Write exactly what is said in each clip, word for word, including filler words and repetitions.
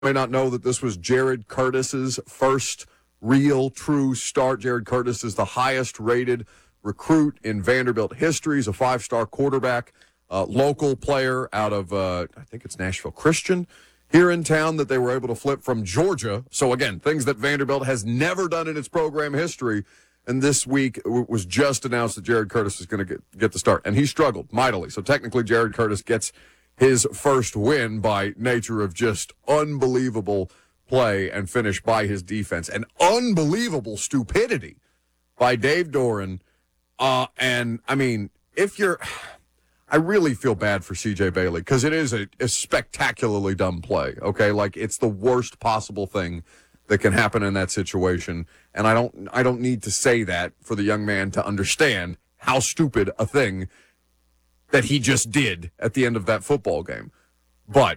may not know that this was Jared Curtis's first real, true start. Jared Curtis is the highest-rated recruit in Vanderbilt history. He's a five-star quarterback, uh, local player out of, uh, I think it's Nashville Christian, here in town that they were able to flip from Georgia. So, again, things that Vanderbilt has never done in its program history. And this week it was just announced that Jared Curtis is going to get, get the start. And he struggled mightily. So, technically, Jared Curtis gets his first win by nature of just unbelievable play and finish by his defense. And unbelievable stupidity by Dave Doeren. Uh, and, I mean, if you're – I really feel bad for C J Bailey because it is a, a spectacularly dumb play, okay? Like, it's the worst possible thing that can happen in that situation. And I don't I don't need to say that for the young man to understand how stupid a thing that he just did at the end of that football game. But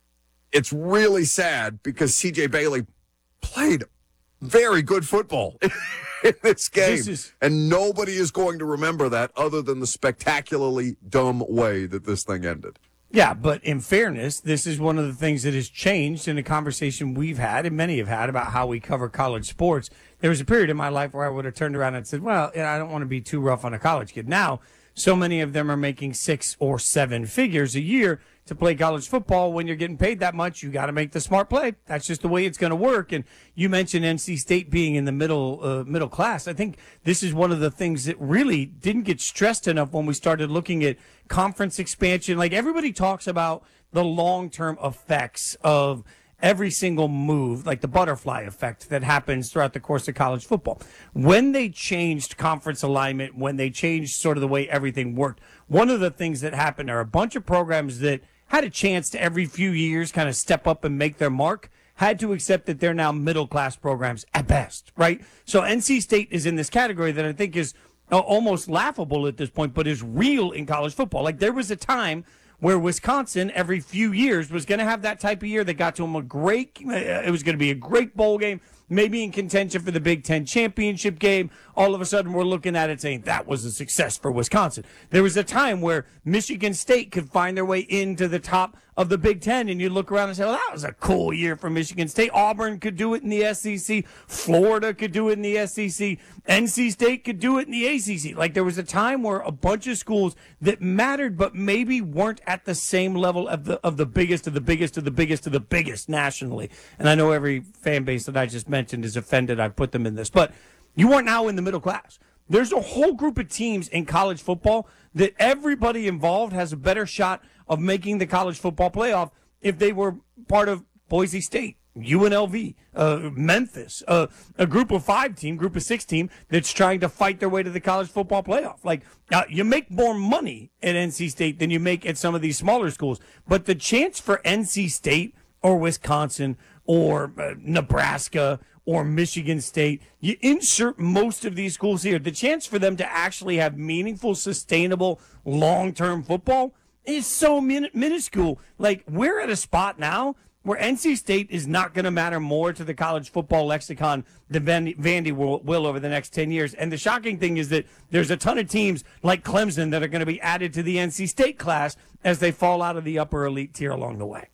it's really sad because C J Bailey played very good football in this game. This is, and nobody is going to remember that other than the spectacularly dumb way that this thing ended. Yeah, but in fairness, this is one of the things that has changed in a conversation we've had and many have had about how we cover college sports. There was a period in my life where I would have turned around and said, well, I don't want to be too rough on a college kid. Now, so many of them are making six or seven figures a year to play college football. When you're getting paid that much, you got to make the smart play. That's just the way it's going to work. And you mentioned N C State being in the middle uh, middle class. I think this is one of the things that really didn't get stressed enough when we started looking at conference expansion. Like, everybody talks about the long-term effects of every single move, like the butterfly effect that happens throughout the course of college football. When they changed conference alignment, when they changed sort of the way everything worked, one of the things that happened are a bunch of programs that had a chance to every few years kind of step up and make their mark, had to accept that they're now middle-class programs at best, right? So N C State is in this category that I think is almost laughable at this point, but is real in college football. Like, there was a time where Wisconsin every few years was going to have that type of year that got to them a great, it was going to be a great bowl game, maybe in contention for the Big Ten championship game. All of a sudden, we're looking at it saying that was a success for Wisconsin. There was a time where Michigan State could find their way into the top of the Big Ten, and you look around and say, well, that was a cool year for Michigan State. Auburn could do it in the S E C. Florida could do it in the S E C. N C State could do it in the A C C. Like, there was a time where a bunch of schools that mattered but maybe weren't at the same level of the of the biggest of the biggest of the biggest of the biggest nationally. And I know every fan base that I just mentioned is offended I put them in this. But you are now in the middle class. There's a whole group of teams in college football that everybody involved has a better shot of making the college football playoff if they were part of Boise State, U N L V, uh, Memphis, uh, a group of five team, group of six team that's trying to fight their way to the college football playoff. Like, uh, you make more money at N C State than you make at some of these smaller schools. But the chance for N C State or Wisconsin or uh, Nebraska or Michigan State, you insert most of these schools here, the chance for them to actually have meaningful, sustainable, long-term football is so min- minuscule. Like, we're at a spot now where N C State is not going to matter more to the college football lexicon than Vandy, Vandy will, will over the next ten years. And the shocking thing is that there's a ton of teams like Clemson that are going to be added to the N C State class as they fall out of the upper elite tier along the way.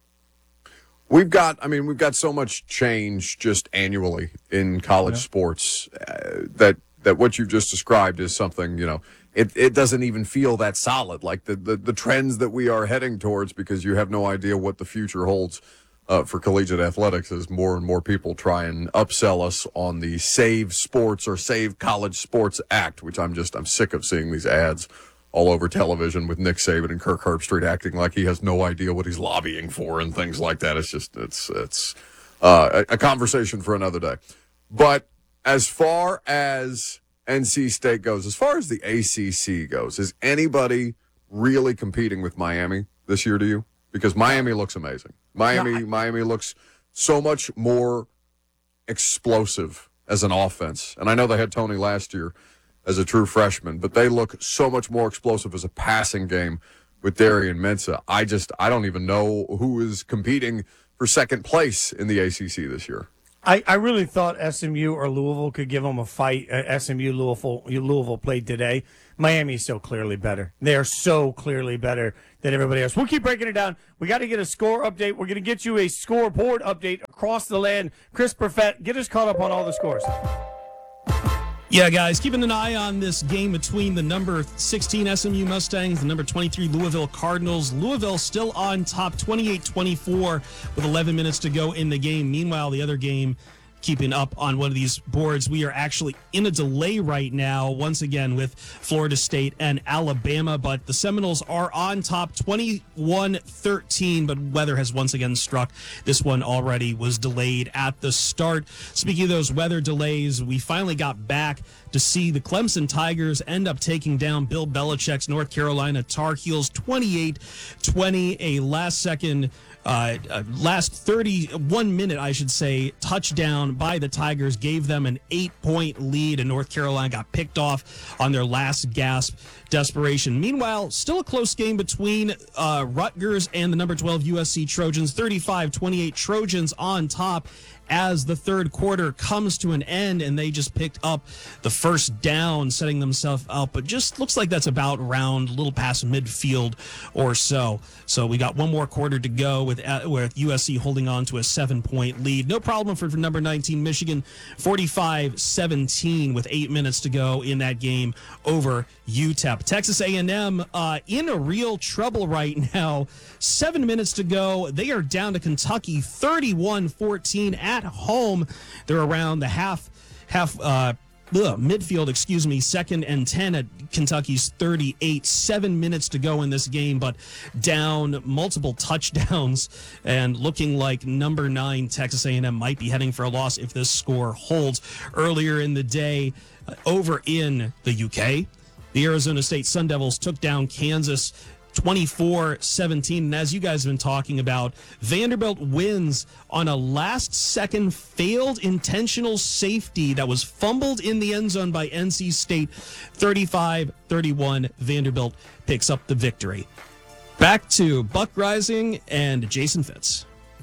We've got, I mean, we've got so much change just annually in college yeah. sports uh, that that what you've just described is something, you know, it, it doesn't even feel that solid, like the, the, the trends that we are heading towards, because you have no idea what the future holds uh, for collegiate athletics as more and more people try and upsell us on the Save Sports or Save College Sports Act, which I'm just, I'm sick of seeing these ads all over television with Nick Saban and Kirk Herbstreit acting like he has no idea what he's lobbying for and things like that. It's just, it's, it's uh, a, a conversation for another day. But as far as N C State goes, as far as the A C C goes, is anybody really competing with Miami this year to you? Because Miami looks amazing. Miami, no, I- Miami looks so much more explosive as an offense. And I know they had Tony last year as a true freshman, but they look so much more explosive as a passing game with Darian Mensah. I just, I don't even know who is competing for second place in the A C C this year. I, I really thought S M U or Louisville could give them a fight. Uh, S M U, Louisville, Louisville played today. Miami's so clearly better. They are so clearly better than everybody else. We'll keep breaking it down. We got to get a score update. We're going to get you a scoreboard update across the land. Chris Perfett, get us caught up on all the scores. Yeah, guys, keeping an eye on this game between the number sixteen S M U Mustangs and the number twenty-three Louisville Cardinals. Louisville still on top, twenty-eight twenty-four with eleven minutes to go in the game. Meanwhile, the other game, keeping up on one of these boards, we are actually in a delay right now, once again, with Florida State and Alabama, but the Seminoles are on top, twenty-one thirteen, but weather has once again struck. This one already was delayed at the start. Speaking of those weather delays, we finally got back to see the Clemson Tigers end up taking down Bill Belichick's North Carolina Tar Heels twenty-eight twenty, a last-second Uh, uh, last thirty-one minute, I should say, touchdown by the Tigers gave them an eight-point lead, and North Carolina got picked off on their last gasp desperation. Meanwhile, still a close game between uh, Rutgers and the number twelve U S C Trojans, thirty-five twenty-eight Trojans on top as the third quarter comes to an end, and they just picked up the first down, setting themselves up. But just looks like that's about around a little past midfield or so. So we got one more quarter to go with, uh, with U S C holding on to a seven-point lead. No problem for, for number nineteen Michigan, forty-five seventeen with eight minutes to go in that game over U T E P. Texas A and M uh, in a real trouble right now. Seven minutes to go. They are down to Kentucky, thirty-one fourteen at home. They're around the half half uh, ugh, midfield, excuse me, second and ten at Kentucky's thirty-eight. Seven minutes to go in this game, but down multiple touchdowns and looking like number nine Texas A and M might be heading for a loss if this score holds. Earlier in the day, uh, over in the U K, the Arizona State Sun Devils took down Kansas twenty-four seventeen. And as you guys have been talking about, Vanderbilt wins on a last-second failed intentional safety that was fumbled in the end zone by N C State. thirty-five thirty-one, Vanderbilt picks up the victory. Back to Buck Rising and Jason Fitz.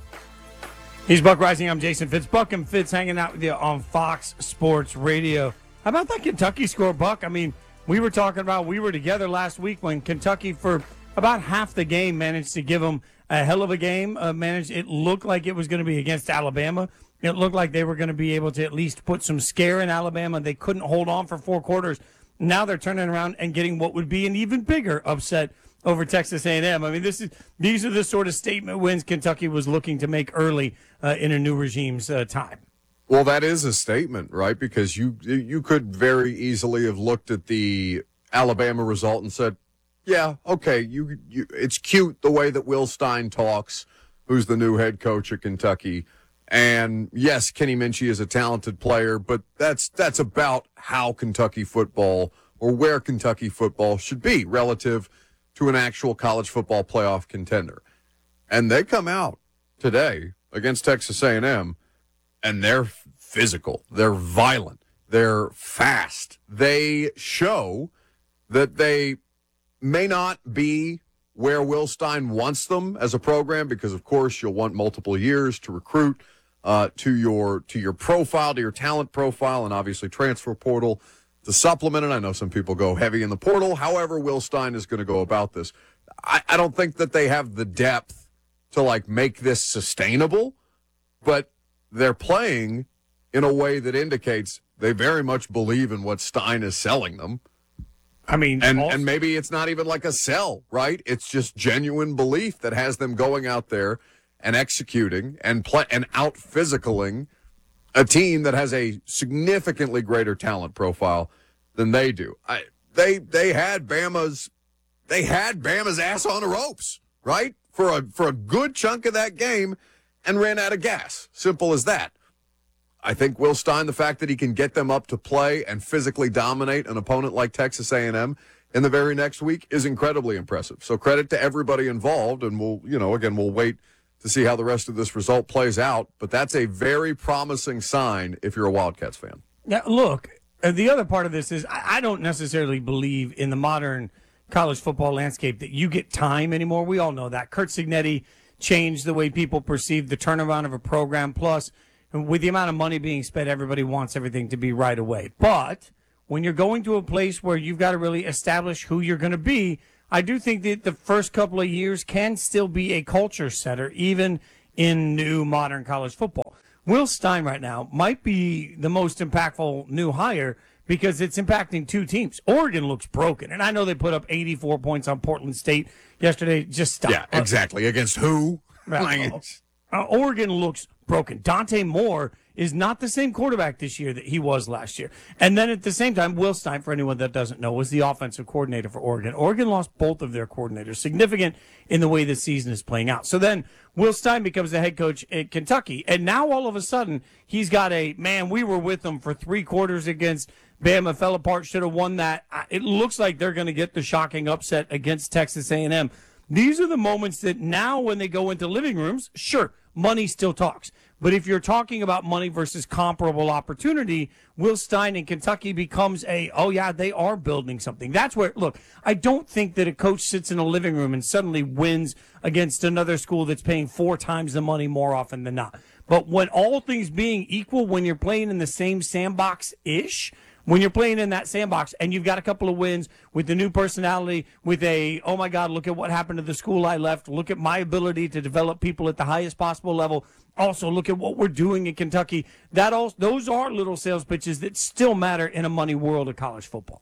He's Buck Rising. I'm Jason Fitz. Buck and Fitz hanging out with you on Fox Sports Radio. How about that Kentucky score, Buck? I mean, we were talking about, we were together last week when Kentucky, for about half the game, managed to give them a hell of a game. Uh, managed, it looked like it was going to be against Alabama. It looked like they were going to be able to at least put some scare in Alabama. They couldn't hold on for four quarters. Now they're turning around and getting what would be an even bigger upset over Texas A and M. I mean, this is these are the sort of statement wins Kentucky was looking to make early uh, in a new regime's uh, time. Well, that is a statement, right? Because you you could very easily have looked at the Alabama result and said, yeah, okay, you, you it's cute the way that Will Stein talks, who's the new head coach at Kentucky. And yes, Kenny Minchie is a talented player, but that's that's about how Kentucky football, or where Kentucky football should be relative to an actual college football playoff contender. And they come out today against Texas A and M, and they're physical, they're violent, they're fast. They show that they may not be where Will Stein wants them as a program, because of course you'll want multiple years to recruit uh, to your to your profile, to your talent profile, and obviously transfer portal to supplement it. I know some people go heavy in the portal. However, Will Stein is going to go about this. I, I don't think that they have the depth to like make this sustainable, but they're playing in a way that indicates they very much believe in what Stein is selling them. I mean, and also- and maybe it's not even like a sell, right? It's just genuine belief that has them going out there and executing and play and out physicaling a team that has a significantly greater talent profile than they do. I, they they had Bama's they had Bama's ass on the ropes, right? For a for a good chunk of that game, and ran out of gas. Simple as that. I think Will Stein, the fact that he can get them up to play and physically dominate an opponent like Texas A and M in the very next week is incredibly impressive. So credit to everybody involved, and we'll, you know, again, we'll wait to see how the rest of this result plays out. But that's a very promising sign if you're a Wildcats fan. Now, look, uh, the other part of this is I, I don't necessarily believe in the modern college football landscape that you get time anymore. We all know that. Curt Cignetti changed the way people perceive the turnaround of a program. Plus, with the amount of money being spent, everybody wants everything to be right away. But when you're going to a place where you've got to really establish who you're going to be, I do think that the first couple of years can still be a culture setter, even in new modern college football. Will Stein right now might be the most impactful new hire because it's impacting two teams. Oregon looks broken, and I know they put up eighty-four points on Portland State yesterday. Just stop. Yeah, exactly. Against who? Uh, uh, Oregon looks broken. Dante Moore is not the same quarterback this year that he was last year. And then at the same time, Will Stein, for anyone that doesn't know, was the offensive coordinator for Oregon. Oregon lost both of their coordinators, significant in the way the season is playing out. So then Will Stein becomes the head coach at Kentucky. And now all of a sudden, he's got a, man, we were with them for three quarters against Bama, fell apart, should have won that. It looks like they're going to get the shocking upset against Texas A and M. These are the moments that now when they go into living rooms, sure, money still talks. But if you're talking about money versus comparable opportunity, Will Stein in Kentucky becomes a, oh, yeah, they are building something. That's where, look, I don't think that a coach sits in a living room and suddenly wins against another school that's paying four times the money more often than not. But when all things being equal, when you're playing in the same sandbox-ish, when you're playing in that sandbox and you've got a couple of wins with the new personality, with a, oh, my God, look at what happened to the school I left. Look at my ability to develop people at the highest possible level. Also, look at what we're doing in Kentucky. That all, those are little sales pitches that still matter in a money world of college football.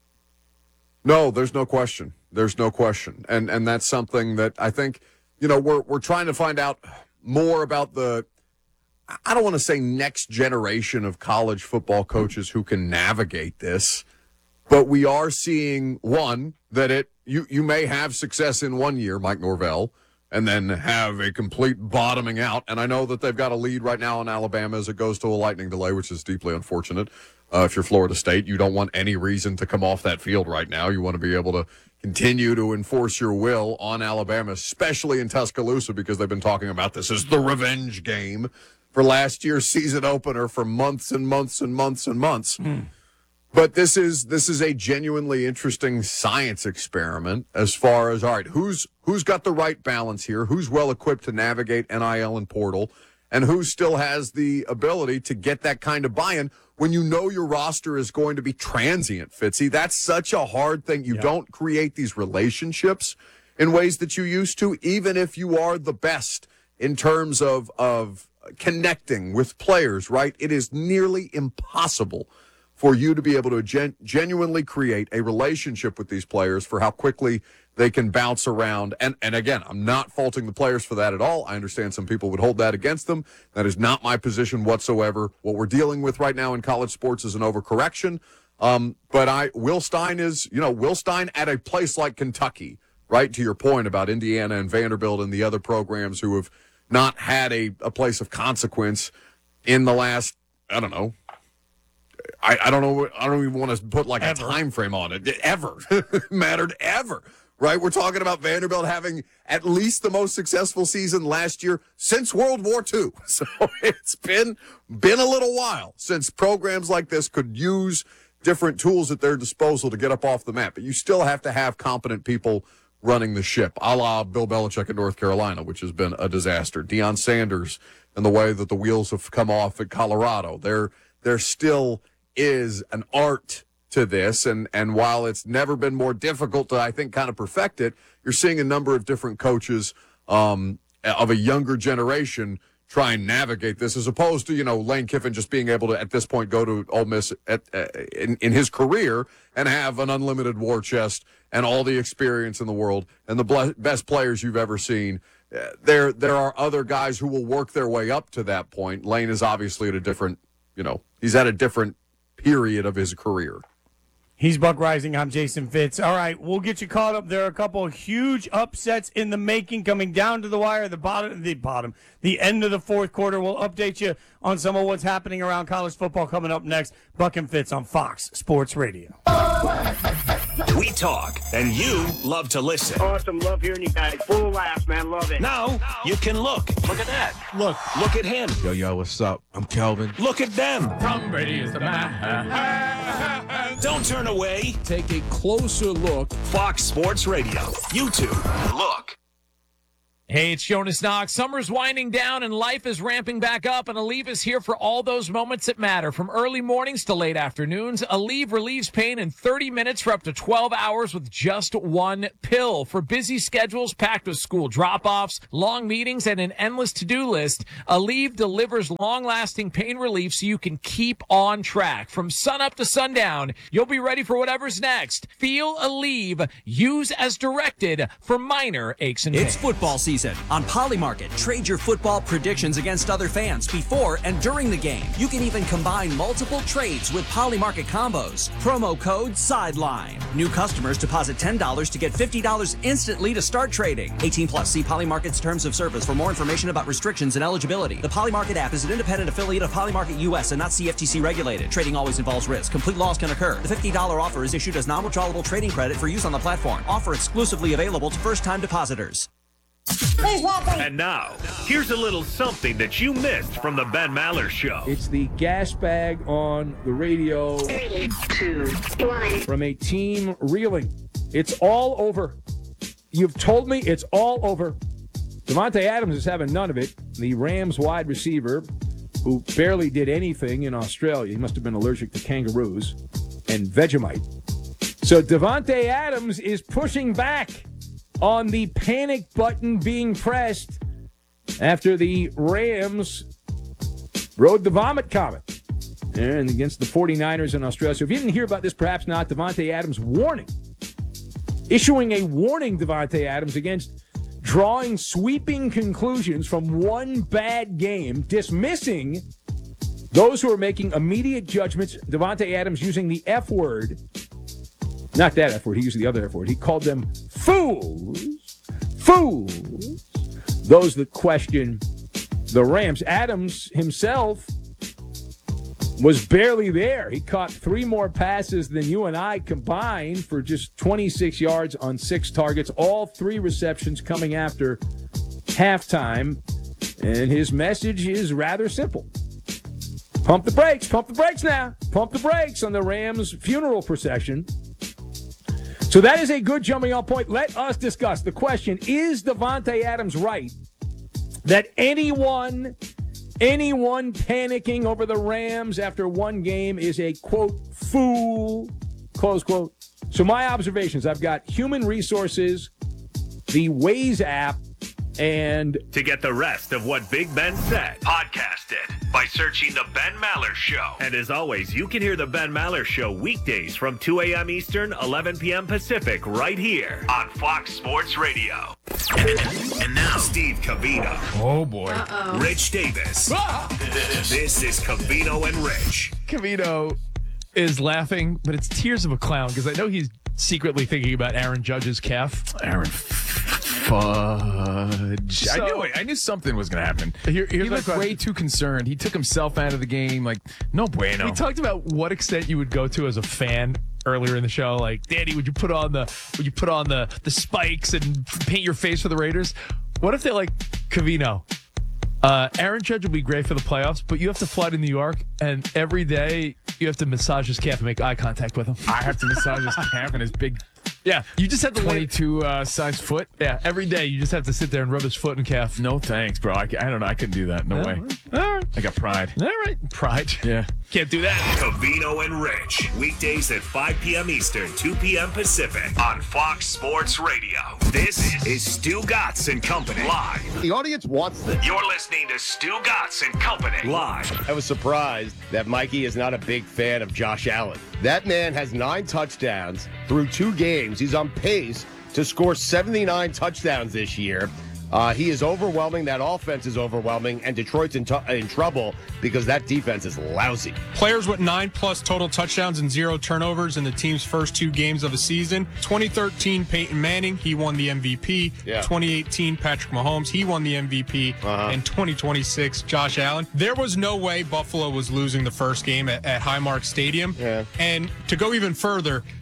No, there's no question. There's no question. And and that's something that I think, you know, we're we're trying to find out more about the, I don't want to say next generation of college football coaches who can navigate this, but we are seeing, one, that it you, you may have success in one year, Mike Norvell, and then have a complete bottoming out. And I know that they've got a lead right now in Alabama as it goes to a lightning delay, which is deeply unfortunate. Uh, if you're Florida State, you don't want any reason to come off that field right now. You want to be able to continue to enforce your will on Alabama, especially in Tuscaloosa, because they've been talking about this as the revenge game for last year's season opener for months and months and months and months. Mm. But this is this is a genuinely interesting science experiment as far as, all right, who's who's got the right balance here? Who's well equipped to navigate N I L and portal? And who still has the ability to get that kind of buy-in when you know your roster is going to be transient, Fitzy? That's such a hard thing. You yeah. don't create these relationships in ways that you used to, even if you are the best in terms of, of connecting with players, right? It is nearly impossible for you to be able to gen- genuinely create a relationship with these players for how quickly they can bounce around. And, and again, I'm not faulting the players for that at all. I understand some people would hold that against them. That is not my position whatsoever. What we're dealing with right now in college sports is an overcorrection. Um, but I, Will Stein is, you know, Will Stein at a place like Kentucky, right? To your point about Indiana and Vanderbilt and the other programs who have not had a, a place of consequence in the last, I don't know, I, I don't know. I don't even want to put like ever. a time frame on it. Ever mattered ever, right? We're talking about Vanderbilt having at least the most successful season last year since World War Two. So it's been been a little while since programs like this could use different tools at their disposal to get up off the map. But you still have to have competent people running the ship, a la Bill Belichick in North Carolina, which has been a disaster. Deion Sanders and the way that the wheels have come off at Colorado. They're they're still is an art to this, and and while it's never been more difficult to, I think, kind of perfect it, you're seeing a number of different coaches um, of a younger generation try and navigate this, as opposed to, you know, Lane Kiffin just being able to, at this point, go to Ole Miss at, uh, in, in his career and have an unlimited war chest and all the experience in the world and the ble- best players you've ever seen. Uh, there, there are other guys who will work their way up to that point. Lane is obviously at a different, you know, he's at a different period of his career. He's Buck Rising. I'm Jason Fitz. All right, we'll get you caught up. There are a couple of huge upsets in the making coming down to the wire, the bottom, the bottom, the end of the fourth quarter. We'll update you on some of what's happening around college football coming up next. Buck and Fitz on Fox Sports Radio. We talk, and you love to listen. Awesome. Love hearing you guys. Full laughs, man. Love it. Now you can look. Look at that. Look. Look at him. Yo, yo, what's up? I'm Kelvin. Look at them. Tom Brady is the man. Don't turn away. Take a closer look. Fox Sports Radio. YouTube. Look. Hey, it's Jonas Knox. Summer's winding down and life is ramping back up, and Aleve is here for all those moments that matter. From early mornings to late afternoons, Aleve relieves pain in thirty minutes for up to twelve hours with just one pill. For busy schedules packed with school drop-offs, long meetings, and an endless to-do list, Aleve delivers long-lasting pain relief so you can keep on track. From sunup to sundown, you'll be ready for whatever's next. Feel Aleve. Use as directed for minor aches and pains. It's football season. On Polymarket, trade your football predictions against other fans before and during the game. You can even combine multiple trades with Polymarket combos. Promo code SIDELINE. New customers deposit ten dollars to get fifty dollars instantly to start trading. eighteen plus. See Polymarket's terms of service for more information about restrictions and eligibility. The Polymarket app is an independent affiliate of Polymarket U S and not C F T C regulated. Trading always involves risk. Complete loss can occur. The fifty dollars offer is issued as non-withdrawable trading credit for use on the platform. Offer exclusively available to first-time depositors. And now, here's a little something that you missed from the Ben Maller Show. It's the gas bag on the radio. Three, two, one. From a team reeling. It's all over. You've told me it's all over. Davante Adams is having none of it. The Rams wide receiver, who barely did anything in Australia. He must have been allergic to kangaroos and Vegemite. So Davante Adams is pushing back on the panic button being pressed after the Rams rode the vomit comet and against the 49ers in Australia. So if you didn't hear about this, perhaps not, Davante Adams warning, issuing a warning, Davante Adams, against drawing sweeping conclusions from one bad game, dismissing those who are making immediate judgments. Davante Adams using the F word. Not that F word, he used the other F word. He called them fools. Fools. Those that question the Rams. Adams himself was barely there. He caught three more passes than you and I combined for just twenty-six yards on six targets. All three receptions coming after halftime. And his message is rather simple. Pump the brakes. Pump the brakes now. Pump the brakes on the Rams' funeral procession. So that is a good jumping off point. Let us discuss the question, is Davante Adams right that anyone, anyone panicking over the Rams after one game is a, quote, fool, close quote? So my observations, I've got Human Resources, the Waze app, and to get the rest of what Big Ben said, podcast it by searching The Ben Maller Show. And as always, you can hear The Ben Maller Show weekdays from two a.m. Eastern, eleven p.m. Pacific, right here on Fox Sports Radio. And now, Steve Covino. Oh, boy. Uh-oh. Rich Davis. This is Covino and Rich. Covino is laughing, but it's tears of a clown because I know he's secretly thinking about Aaron Judge's calf. Aaron Fudge. So, I knew it. I knew something was going to happen. Here, here's he my looked question. way too concerned. He took himself out of the game. Like, no bueno. We talked about what extent you would go to as a fan earlier in the show. Like, Daddy, would you put on the would you put on the the spikes and paint your face for the Raiders? What if they're like, Covino, uh, Aaron Judge will be great for the playoffs, but you have to fly to New York, and every day you have to massage his calf and make eye contact with him. I have to massage his calf and his big Yeah, you just have to lay, twenty-two uh, size foot. yeah, every day you just have to sit there and rub his foot and calf. No thanks, bro. I, I don't know. I couldn't do that. No, No? way. All right. I got pride. All right. Pride. Yeah. Can't do that. Covino and Rich, weekdays at five p.m. Eastern, two p.m. Pacific on Fox Sports Radio. This is Stu Gatz and Company live. The audience wants this. You're listening to Stu Gatz and Company live. I was surprised that Mikey is not a big fan of Josh Allen. That man has nine touchdowns through two games. He's on pace to score seventy-nine touchdowns this year. Uh, he is overwhelming. That offense is overwhelming, and Detroit's in, t- in trouble because that defense is lousy. Players with nine plus total touchdowns and zero turnovers in the team's first two games of the season. twenty thirteen, Peyton Manning, he won the M V P. Yeah. twenty eighteen, Patrick Mahomes, he won the M V P. Uh-huh. And twenty twenty-six, Josh Allen. There was no way Buffalo was losing the first game at, at Highmark Stadium. Yeah. And to go even further,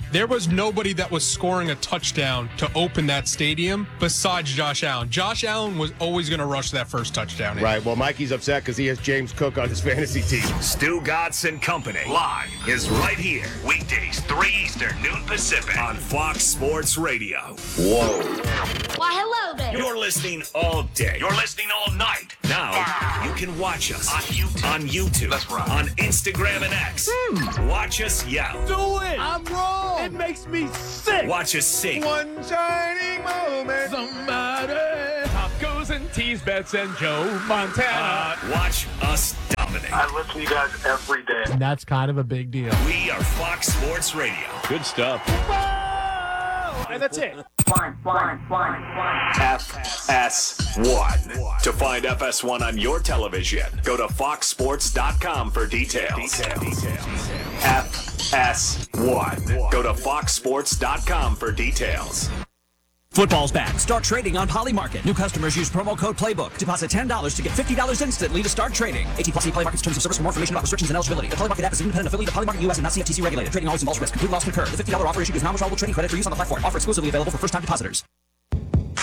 there was nobody that was scoring a touchdown to open that stadium besides Josh Allen. Josh Allen was always going to rush that first touchdown in. Right. Well, Mikey's upset because he has James Cook on his fantasy team. Stu Gatz and Company live is right here. Weekdays, three Eastern, noon Pacific on Fox Sports Radio. Whoa. Why, hello there. You're listening all day. You're listening all night. Now, you can watch us on YouTube, on, YouTube, That's right. on Instagram and X. Hmm. Watch us yell. Do it. I'm wrong. It makes me sick. Watch us sing. One shining moment. Somebody. Tacos and tease bets and Joe Montana. Uh, watch us dominate. I listen to you guys every day. And that's kind of a big deal. We are Fox Sports Radio. Good stuff. And that's it. One, one, one, one. F S one. To find F S one on your television, go to fox sports dot com for details. F S one. Go to fox sports dot com for details. Football's back. Start trading on Polymarket. New customers use promo code PLAYBOOK. Deposit ten dollars to get fifty dollars instantly to start trading. eighteen plus Polymarket's terms of service. For more information about restrictions and eligibility. The Polymarket app is an independent affiliate of Polymarket U S and not C F T C regulated. Trading always involves risk. Complete loss concur. The fifty dollars offer issued is non-withdrawable trading credit for use on the platform. Offer exclusively available for first-time depositors.